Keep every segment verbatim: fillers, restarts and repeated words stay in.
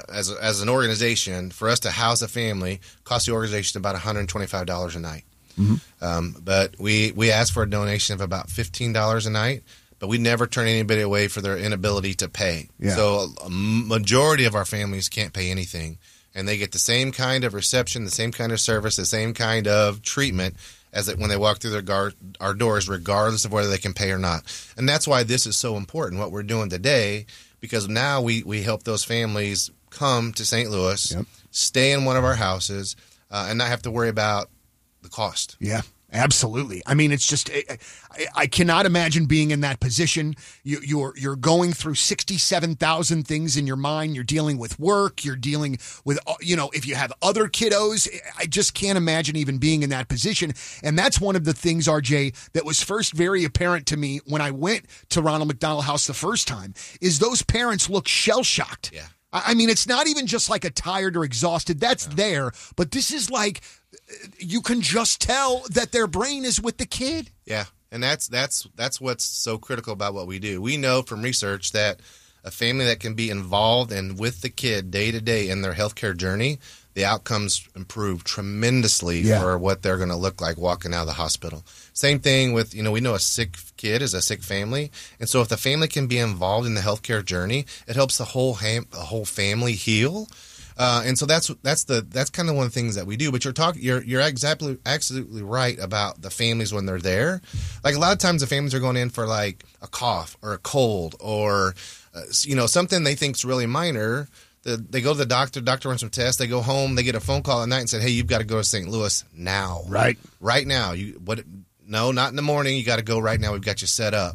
as a, as an organization, for us to house a family costs the organization about one hundred twenty-five dollars a night. Mm-hmm. Um, but we, we ask for a donation of about fifteen dollars a night, but we never turn anybody away for their inability to pay. Yeah. So a majority of our families can't pay anything, and they get the same kind of reception, the same kind of service, the same kind of treatment as it, when they walk through their guard, our doors, regardless of whether they can pay or not. And that's why this is so important, what we're doing today, because now we, we help those families come to Saint Louis, yep. stay in one of our houses, uh, and not have to worry about the cost. Yeah, absolutely. I mean, it's just I, I cannot imagine being in that position. You, you're you're going through sixty-seven thousand things in your mind. You're dealing with work. You're dealing with, you know, if you have other kiddos. I just can't imagine even being in that position. And that's one of the things, R J, that was first very apparent to me when I went to Ronald McDonald House the first time, is those parents look shell-shocked. Yeah. I mean, it's not even just like a tired or exhausted. That's no. there. But this is like, you can just tell that their brain is with the kid. Yeah, and that's that's that's what's so critical about what we do. We know from research that a family that can be involved and with the kid day to day in their healthcare journey, the outcomes improve tremendously yeah. for what they're going to look like walking out of the hospital. Same thing with, you know, we know a sick kid is a sick family. And so if the family can be involved in the healthcare journey, it helps the whole ham- the whole family heal. Uh, and so that's that's the that's kind of one of the things that we do. But you're talking you're you're exactly absolutely right about the families when they're there. Like a lot of times the families are going in for like a cough or a cold or uh, you know, something they think's really minor. The, they go to the doctor, doctor runs some tests, they go home, they get a phone call at night and said, hey, you've got to go to Saint Louis now. Right. Right now. You what? No, not in the morning. You got to go right now. We've got you set up.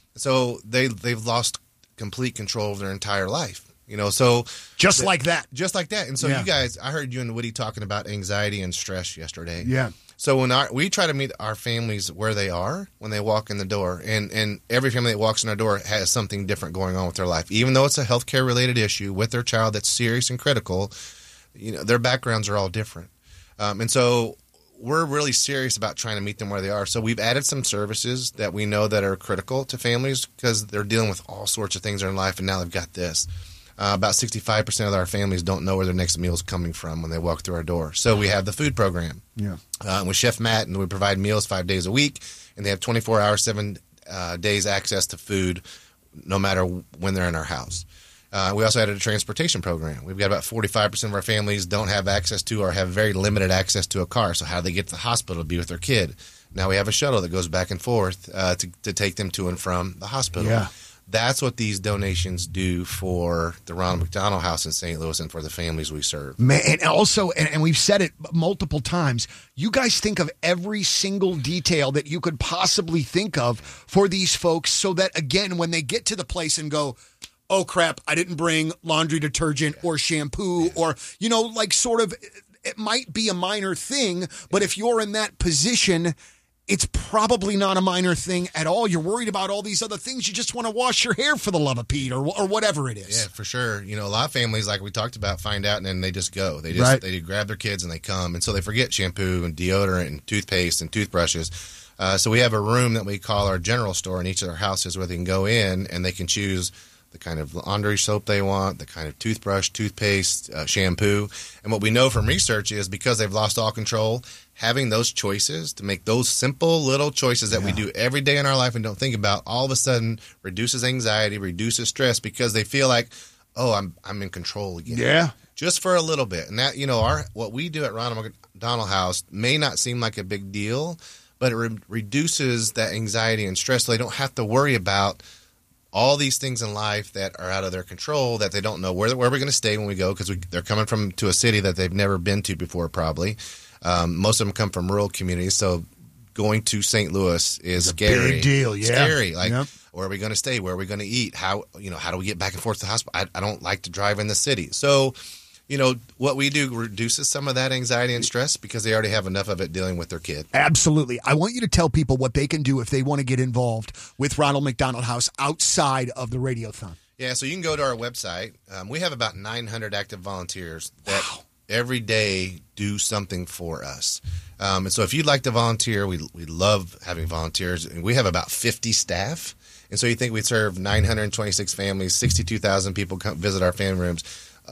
So they, they've lost complete control of their entire life. You know, so just the, like that, just like that. And so yeah. you guys, I heard you and Woody talking about anxiety and stress yesterday. Yeah. So when our, we try to meet our families where they are when they walk in the door, and, and every family that walks in our door has something different going on with their life, even though it's a healthcare related issue with their child that's serious and critical. You know, their backgrounds are all different, um, and so we're really serious about trying to meet them where they are. So we've added some services that we know that are critical to families because they're dealing with all sorts of things in their life, and now they've got this. Uh, about sixty-five percent of our families don't know where their next meal is coming from when they walk through our door. So we have the food program yeah. uh, with Chef Matt, and we provide meals five days a week, and they have twenty-four hours, seven uh, days access to food no matter when they're in our house. Uh, we also added a transportation program. We've got about forty-five percent of our families don't have access to or have very limited access to a car. So how do they get to the hospital to be with their kid? Now we have a shuttle that goes back and forth uh, to, to take them to and from the hospital. Yeah. That's what these donations do for the Ronald McDonald House in Saint Louis and for the families we serve. Man, and also, and, and we've said it multiple times, you guys think of every single detail that you could possibly think of for these folks so that, again, when they get to the place and go, oh, crap, I didn't bring laundry detergent or shampoo or, you know, like sort of, it might be a minor thing, but if you're in that position, it's probably not a minor thing at all. You're worried about all these other things. You just want to wash your hair for the love of Pete or or whatever it is. Yeah, for sure. You know, a lot of families, like we talked about, find out and then they just go. They just right. they grab their kids and they come. And so they forget shampoo and deodorant and toothpaste and toothbrushes. Uh, so we have a room that we call our general store in each of our houses where they can go in and they can choose the kind of laundry soap they want, the kind of toothbrush, toothpaste, uh, shampoo. And what we know from research is because they've lost all control, having those choices to make those simple little choices that yeah. we do every day in our life and don't think about, all of a sudden reduces anxiety, reduces stress because they feel like, oh, I'm I'm in control again. Yeah. Just for a little bit. And that, you know, our what we do at Ronald McDonald House may not seem like a big deal, but it re- reduces that anxiety and stress so they don't have to worry about all these things in life that are out of their control, that they don't know where, where we're going to stay when we go because we, they're coming from to a city that they've never been to before probably. Um, most of them come from rural communities, so going to Saint Louis is it's scary. A big deal, yeah. Scary. Like, yep. where are we going to stay? Where are we going to eat? How, you know, how do we get back and forth to the hospital? I, I don't like to drive in the city. So, you know, what we do reduces some of that anxiety and stress because they already have enough of it dealing with their kid. Absolutely. I want you to tell people what they can do if they want to get involved with Ronald McDonald House outside of the Radiothon. Yeah, so you can go to our website. Um, we have about nine hundred active volunteers that wow. every day do something for us. Um, and so if you'd like to volunteer, we we love having volunteers. And we have about fifty staff. And so you think we serve nine hundred twenty-six families, sixty-two thousand people come visit our family rooms. Uh,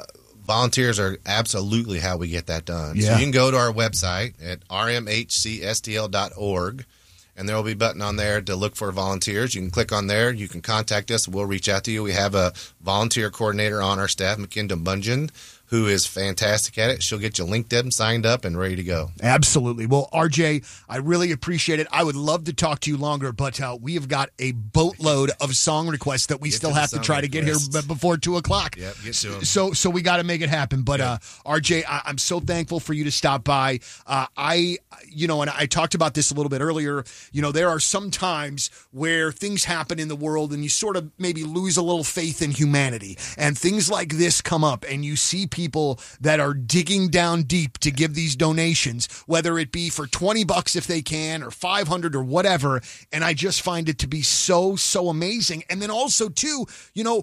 volunteers are absolutely how we get that done. Yeah. So you can go to our website at r m h c s t l dot org, and there will be a button on there to look for volunteers. You can click on there. You can contact us. We'll reach out to you. We have a volunteer coordinator on our staff, McKinda Bungeon, who is fantastic at it. She'll get you linked in, signed up, and ready to go. Absolutely. Well, R J, I really appreciate it. I would love to talk to you longer, but uh, we have got a boatload of song requests that we Get still to the have to song try to get here requests. b- before two o'clock. Yep, get to 'em. So, so we got to make it happen. But uh, R J, I- I'm so thankful for you to stop by. Uh, I, you know, and I talked about this a little bit earlier. You know, there are some times where things happen in the world and you sort of maybe lose a little faith in humanity, and things like this come up, and you see people that are digging down deep to give these donations, whether it be for twenty bucks if they can, or five hundred or whatever. And I just find it to be so, so amazing. And then also too, you know,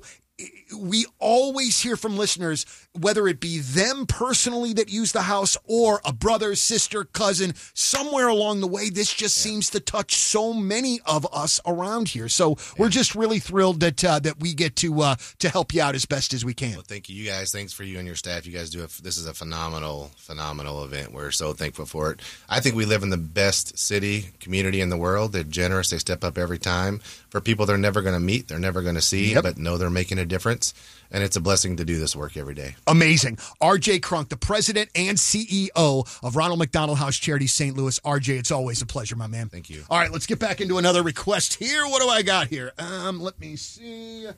we always hear from listeners, whether it be them personally that use the house or a brother, sister, cousin, somewhere along the way, this just yeah. seems to touch so many of us around here. So yeah. we're just really thrilled that uh, that we get to uh, to help you out as best as we can. Well, thank you, you guys. Thanks for you and your staff. You guys do a, this is a phenomenal, phenomenal event. We're so thankful for it. I think we live in the best city community in the world. They're generous. They step up every time for people they're never going to meet, they're never going to see, yep. but know they're making a difference. And it's a blessing to do this work every day. Amazing. R J Crunk, the president and C E O of Ronald McDonald House Charities Saint Louis. R J, it's always a pleasure, my man. Thank you. All right, let's get back into another request here. What do I got here? Um, let me see.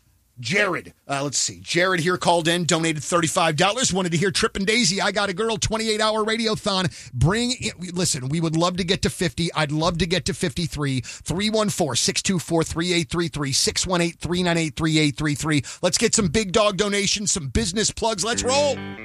Jared, uh, let's see. Jared here called in, donated thirty-five dollars. Wanted to hear Trippin' Daisy, I Got a Girl, twenty-eight hour radiothon. Bring it. Listen, we would love to get to fifty. I'd love to get to fifty-three. three one four, six two four, three eight three three. six one eight, three nine eight, three eight three three. Let's get some big dog donations, some business plugs. Let's roll.